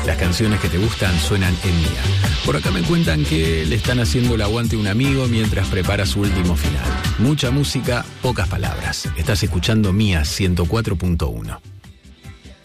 Las canciones que te gustan suenan en Mía. Por acá me cuentan que le están haciendo el aguante a un amigo mientras prepara su último final. Mucha música, pocas palabras. Estás escuchando Mía 104.1.